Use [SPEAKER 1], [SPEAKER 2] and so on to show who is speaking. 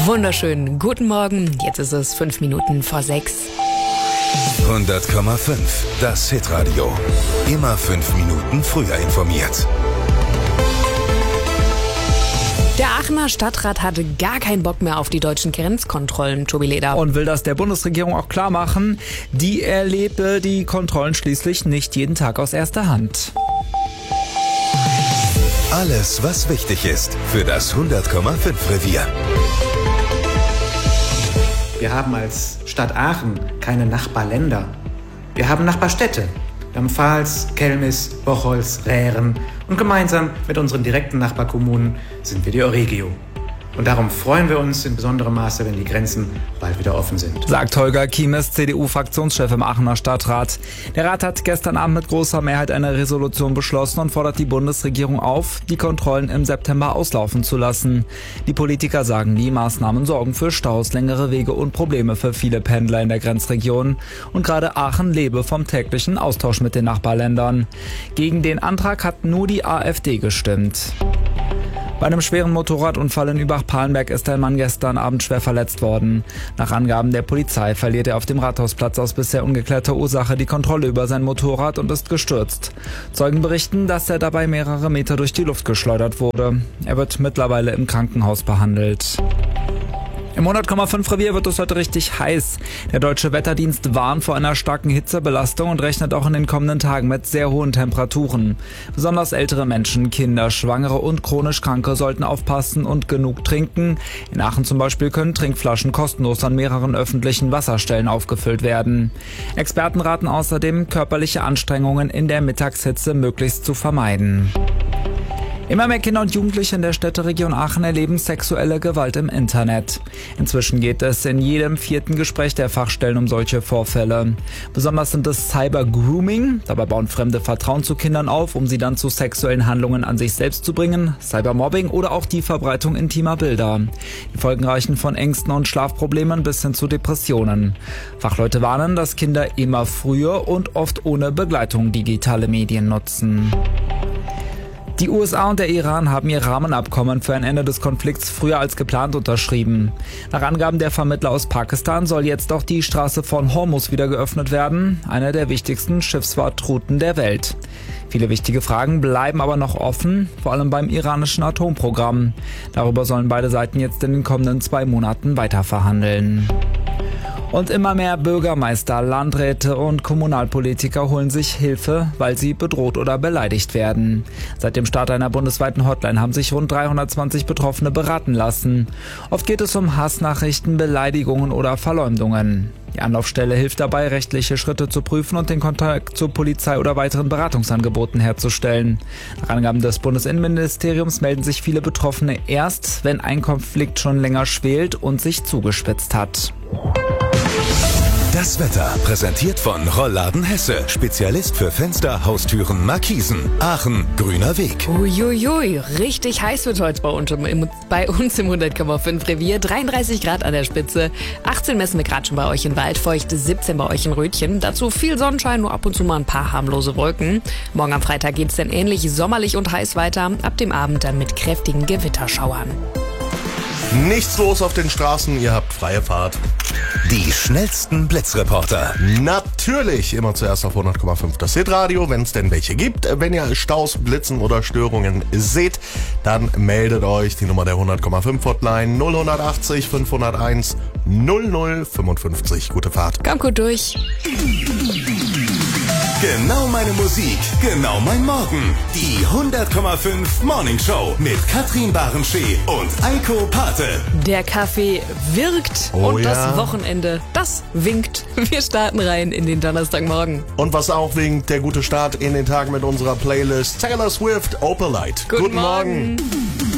[SPEAKER 1] Wunderschönen guten Morgen. Jetzt ist es 5 Minuten vor 6.
[SPEAKER 2] 100,5. Das Hitradio. Immer 5 Minuten früher informiert.
[SPEAKER 1] Der Aachener Stadtrat hatte gar keinen Bock mehr auf die deutschen Grenzkontrollen, Tobi Leder.
[SPEAKER 3] Und will das der Bundesregierung auch klar machen, die erlebe die Kontrollen schließlich nicht jeden Tag aus erster Hand.
[SPEAKER 2] Alles, was wichtig ist für das 100,5 Revier.
[SPEAKER 4] Wir haben als Stadt Aachen keine Nachbarländer. Wir haben Nachbarstädte. Wir haben Pfalz, Kelmis, Bocholt, Rähren und gemeinsam mit unseren direkten Nachbarkommunen sind wir die Euregio. Und darum freuen wir uns in besonderem Maße, wenn die Grenzen bald wieder offen sind.
[SPEAKER 3] Sagt Holger Kiemes, CDU-Fraktionschef im Aachener Stadtrat. Der Rat hat gestern Abend mit großer Mehrheit eine Resolution beschlossen und fordert die Bundesregierung auf, die Kontrollen im September auslaufen zu lassen. Die Politiker sagen, die Maßnahmen sorgen für Staus, längere Wege und Probleme für viele Pendler in der Grenzregion. Und gerade Aachen lebe vom täglichen Austausch mit den Nachbarländern. Gegen den Antrag hat nur die AfD gestimmt. Bei einem schweren Motorradunfall in Übach-Palenberg ist ein Mann gestern Abend schwer verletzt worden. Nach Angaben der Polizei verliert er auf dem Rathausplatz aus bisher ungeklärter Ursache die Kontrolle über sein Motorrad und ist gestürzt. Zeugen berichten, dass er dabei mehrere Meter durch die Luft geschleudert wurde. Er wird mittlerweile im Krankenhaus behandelt. Im 100,5 Revier wird es heute richtig heiß. Der Deutsche Wetterdienst warnt vor einer starken Hitzebelastung und rechnet auch in den kommenden Tagen mit sehr hohen Temperaturen. Besonders ältere Menschen, Kinder, Schwangere und chronisch Kranke sollten aufpassen und genug trinken. In Aachen zum Beispiel können Trinkflaschen kostenlos an mehreren öffentlichen Wasserstellen aufgefüllt werden. Experten raten außerdem, körperliche Anstrengungen in der Mittagshitze möglichst zu vermeiden. Immer mehr Kinder und Jugendliche in der Städteregion Aachen erleben sexuelle Gewalt im Internet. Inzwischen geht es in jedem 4. Gespräch der Fachstellen um solche Vorfälle. Besonders sind es Cyber-Grooming, dabei bauen Fremde Vertrauen zu Kindern auf, um sie dann zu sexuellen Handlungen an sich selbst zu bringen, Cybermobbing oder auch die Verbreitung intimer Bilder. Die Folgen reichen von Ängsten und Schlafproblemen bis hin zu Depressionen. Fachleute warnen, dass Kinder immer früher und oft ohne Begleitung digitale Medien nutzen. Die USA und der Iran haben ihr Rahmenabkommen für ein Ende des Konflikts früher als geplant unterschrieben. Nach Angaben der Vermittler aus Pakistan soll jetzt auch die Straße von Hormuz wieder geöffnet werden, eine der wichtigsten Schifffahrtrouten der Welt. Viele wichtige Fragen bleiben aber noch offen, vor allem beim iranischen Atomprogramm. Darüber sollen beide Seiten jetzt in den kommenden 2 Monaten weiterverhandeln. Und immer mehr Bürgermeister, Landräte und Kommunalpolitiker holen sich Hilfe, weil sie bedroht oder beleidigt werden. Seit dem Start einer bundesweiten Hotline haben sich rund 320 Betroffene beraten lassen. Oft geht es um Hassnachrichten, Beleidigungen oder Verleumdungen. Die Anlaufstelle hilft dabei, rechtliche Schritte zu prüfen und den Kontakt zur Polizei oder weiteren Beratungsangeboten herzustellen. Nach Angaben des Bundesinnenministeriums melden sich viele Betroffene erst, wenn ein Konflikt schon länger schwelt und sich zugespitzt hat.
[SPEAKER 2] Das Wetter präsentiert von Rollladen Hesse. Spezialist für Fenster, Haustüren, Markisen. Aachen, grüner Weg.
[SPEAKER 1] Uiuiui, richtig heiß wird heute bei uns im 100,5 Revier. 33 Grad an der Spitze. 18 messen wir gerade schon bei euch in Waldfeucht, 17 bei euch in Rötchen. Dazu viel Sonnenschein, nur ab und zu mal ein paar harmlose Wolken. Morgen am Freitag geht's dann ähnlich sommerlich und heiß weiter. Ab dem Abend dann mit kräftigen Gewitterschauern.
[SPEAKER 5] Nichts los auf den Straßen, ihr habt freie Fahrt.
[SPEAKER 2] Die schnellsten Blitzreporter.
[SPEAKER 5] Natürlich immer zuerst auf 100,5 das Hitradio, wenn es denn welche gibt. Wenn ihr Staus, Blitzen oder Störungen seht, dann meldet euch. Die Nummer der 100,5 Hotline 0180 501 0055. Gute Fahrt.
[SPEAKER 1] Komm gut durch.
[SPEAKER 2] Genau meine Musik, genau mein Morgen. Die 100,5 Morning Show mit Katrin Barenschee und Eiko Pate.
[SPEAKER 1] Der Kaffee wirkt und das Wochenende, das winkt. Wir starten rein in den Donnerstagmorgen.
[SPEAKER 5] Und was auch winkt, der gute Start in den Tag mit unserer Playlist Taylor Swift, Opalite.
[SPEAKER 1] Guten Morgen.